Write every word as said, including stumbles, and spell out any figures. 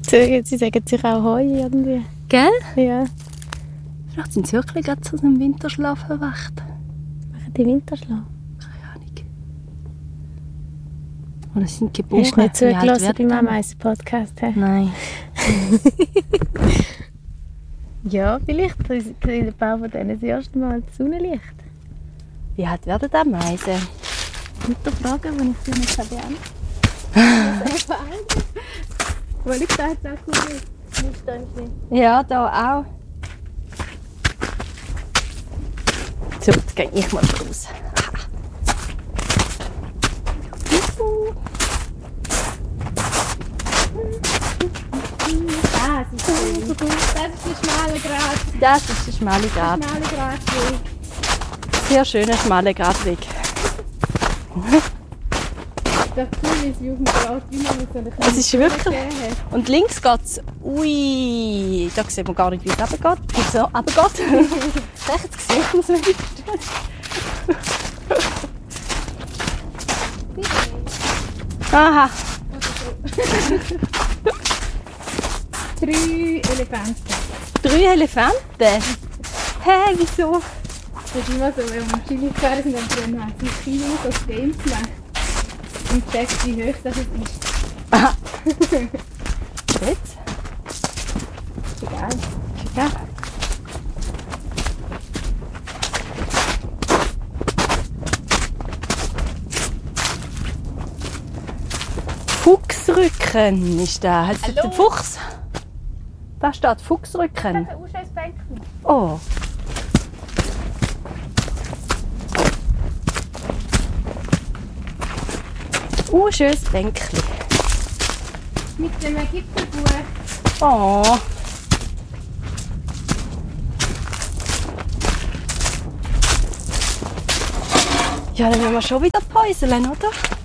Sie, sie sagen sich auch Heu irgendwie. Gell? Ja. Vielleicht sind sie wirklich gerade zu einem Winterschlaf erwacht. Machen die Winterschlaf? Keine Ahnung. Oder sind geboren. Hast du nicht Wie alt zugelassen werden beim die? Ameisen-Podcast? He? Nein. Ja, vielleicht sind ein paar von denen das erste Mal das Sonnenlicht. Wie alt werden die Ameisen? Gute Frage, die ich dir nicht beantworten kann. Weil ich gesagt habe, nicht da Ja, da auch. So, jetzt gehe ich mal raus. Das ist schön. Das ist der schmale Grat. Das ist der schmale Grat. Der schmale Gratweg. Sehr schöner schmaler Gratweg. Das Coole ist Jugendrat, wie man so eine Es ist wirklich. Schule hat. Und links geht es. Ui, da sieht man gar nicht, wie es runtergeht. Wie es so runtergeht. Rechts sieht man es wenigstens. Aha. Drei Elefanten. Drei Elefanten? Hä, wieso? Das ist immer so, wenn wir am Chili gefahren sind, dann haben sie Kino so das Game gemacht. Und checkt, wie hoch das ist. Aha. Jetzt? Ist egal. Ist egal. Fuchsrücken ist da. Heißt das Hallo? der Fuchs? Da steht Fuchsrücken. Das ist ein schönes Bänkchen. Oh. Oh, schönes Bänkchen. Mit dem Gipfelbuch. Oh. Ja, dann müssen wir schon wieder päuseln, oder?